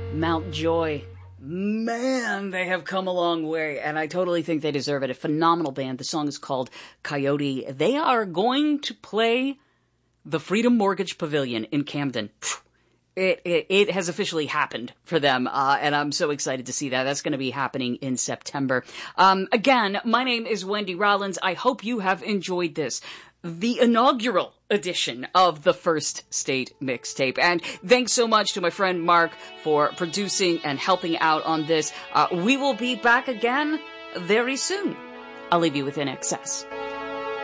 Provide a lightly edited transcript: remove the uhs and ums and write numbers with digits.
Mount Joy. Man, they have come a long way, and I totally think they deserve it. A phenomenal band. The song is called Coyote. They are going to play the Freedom Mortgage Pavilion in Camden. It has officially happened for them, and I'm so excited to see that. That's going to be happening in September. Again, my name is Wendy Rollins. I hope you have enjoyed this, the inaugural edition of the First State Mixtape. And thanks so much to my friend Mark for producing and helping out on this. We will be back again very soon. I'll leave you with INXS.